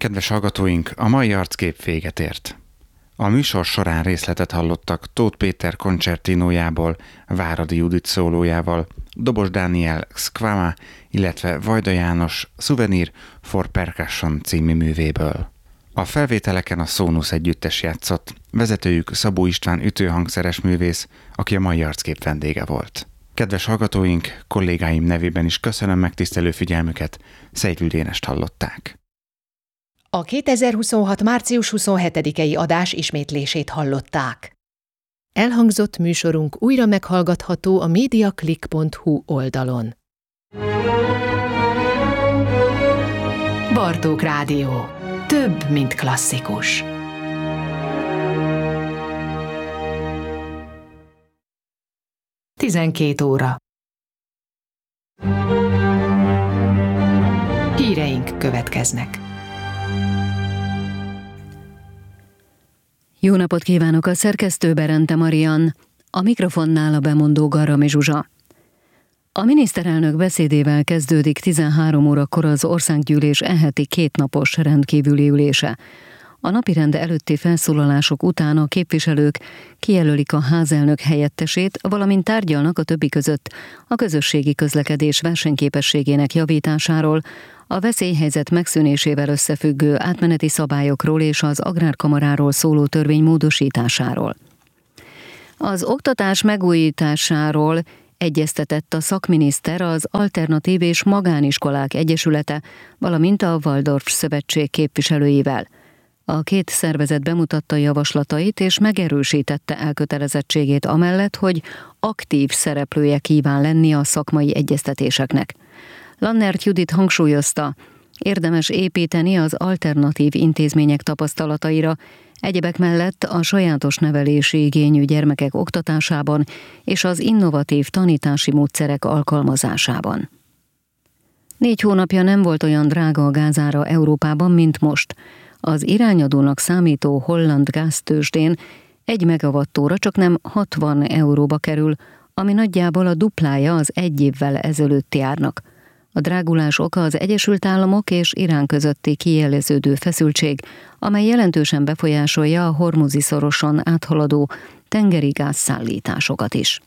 Kedves hallgatóink, a mai arckép véget ért. A műsor során részletet hallottak Tóth Péter koncertinójából, Váradi Judit szólójával, Dobos Dániel Szkvama, illetve Vajda János Souvenir for Percussion című művéből. A felvételeken a Sonus együttes játszott, vezetőjük Szabó István ütőhangszeres művész, aki a mai arckép vendége volt. Kedves hallgatóink, kollégáim nevében is köszönöm megtisztelő figyelmüket, Szejvül Dénest hallották. A 2026. március 27-i adás ismétlését hallották. Elhangzott műsorunk újra meghallgatható a mediaclick.hu oldalon. Bartók Rádió. Több, mint klasszikus. Tizenkét óra. Híreink következnek. Jó napot kívánok, a szerkesztő Berente Marian, a mikrofonnál a bemondó Garrami Zsuzsa. A miniszterelnök beszédével kezdődik 13 órakor az országgyűlés eheti kétnapos rendkívüli ülése. A napirend előtti felszólalások után a képviselők kijelölik a házelnök helyettesét, valamint tárgyalnak a többi között a közösségi közlekedés versenyképességének javításáról, a veszélyhelyzet megszűnésével összefüggő átmeneti szabályokról és az agrárkamaráról szóló törvény módosításáról. Az oktatás megújításáról egyeztetett a szakminiszter az Alternatív és Magániskolák Egyesülete, valamint a Waldorf Szövetség képviselőivel. A két szervezet bemutatta javaslatait és megerősítette elkötelezettségét amellett, hogy aktív szereplője kíván lenni a szakmai egyeztetéseknek. Lannert Judit hangsúlyozta, érdemes építeni az alternatív intézmények tapasztalataira, egyebek mellett a sajátos nevelési igényű gyermekek oktatásában és az innovatív tanítási módszerek alkalmazásában. 4 hónapja nem volt olyan drága a gázára Európában, mint most. Az irányadónak számító holland gáztőzsdén 1 megawattóra csaknem 60 euróba kerül, ami nagyjából a duplája az 1 évvel ezelőtti árnak. A drágulás oka az Egyesült Államok és Irán közötti kiéleződő feszültség, amely jelentősen befolyásolja a Hormuzi szoroson áthaladó tengeri gázszállításokat is.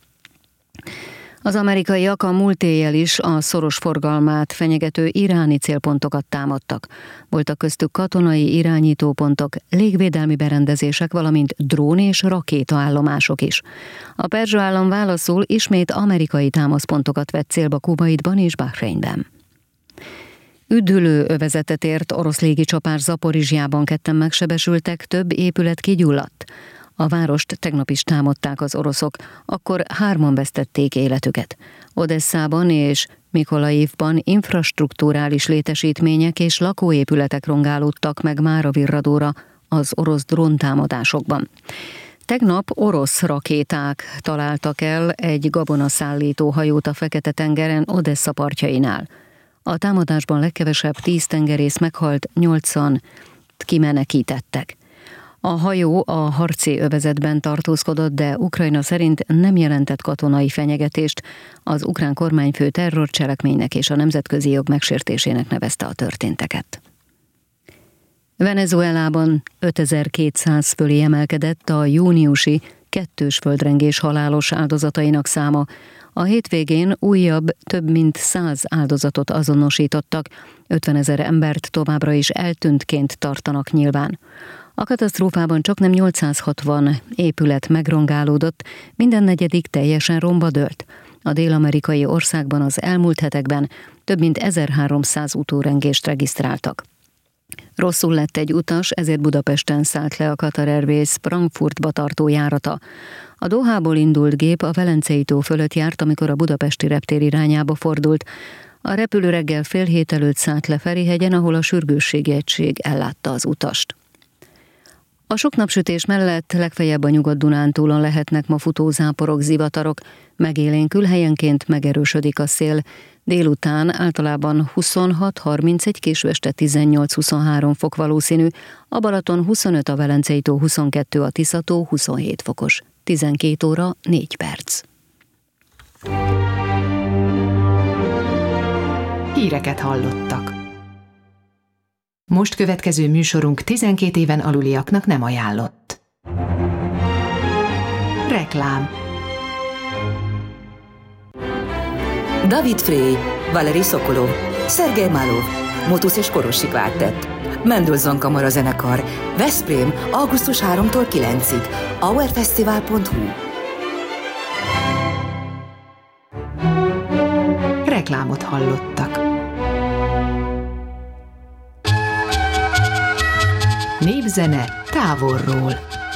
Az amerikaiak a múlt éjjel is a szoros forgalmát fenyegető iráni célpontokat támadtak. Voltak köztük katonai irányítópontok, légvédelmi berendezések, valamint drón- és rakétaállomások is. A perzsa állam válaszul ismét amerikai támaszpontokat vett célba Kuwaitban és Bahreinben. Üdülő övezetet ért orosz légicsapás Zaporizsjában, 2 megsebesültek, több épület kigyulladt. A várost tegnap is támadták az oroszok, akkor 3 vesztették életüket. Odesszában és Mikolajivban infrastrukturális létesítmények és lakóépületek rongálódtak meg mára virradóra az orosz dróntámadásokban. Tegnap orosz rakéták találtak el egy gabonaszállító hajót a Fekete-tengeren Odessza partjainál. A támadásban legkevesebb 10 tengerész meghalt, 8-an kimenekítettek. A hajó a harci övezetben tartózkodott, de Ukrajna szerint nem jelentett katonai fenyegetést. Az ukrán kormányfő terrorcselekménynek és a nemzetközi jog megsértésének nevezte a történteket. Venezuelában 5200 fölé emelkedett a júniusi 2. földrengés halálos áldozatainak száma. A hétvégén újabb több mint 100 áldozatot azonosítottak, 50 000 embert továbbra is eltűntként tartanak nyilván. A katasztrófában csaknem 860 épület megrongálódott, minden negyedik teljesen romba dőlt. A dél-amerikai országban az elmúlt hetekben több mint 1300 utórengést regisztráltak. Rosszul lett egy utas, ezért Budapesten szállt le a Qatar Airways Frankfurtba tartó járata. A Dohából indult gép a Velencei-tó fölött járt, amikor a budapesti reptér irányába fordult. A repülő reggel 6:30 előtt szállt le Ferihegyen, ahol a sürgősségi egység ellátta az utast. A sok napsütés mellett legfeljebb a Nyugat-Dunántúlon lehetnek ma futózáporok, zivatarok, megélénkül, helyenként megerősödik a szél. Délután általában 26-31, késő este 18-23 fok valószínű, a Balaton 25, a Velencei-tó 22, a Tisza-tó 27 fokos. 12 óra 4 perc. Híreket hallottak. Most következő műsorunk 12 éven aluliaknak nem ajánlott. Reklám. David Frey, Valeri Szokolov, Szergej Málov, Motusz és Korosi Kvártett, Mendelssohn Kamarazenekar, Veszprém, augusztus 3-tól 9-ig, auerfesztivál.hu. Reklámot hallottak. Népzene távolról.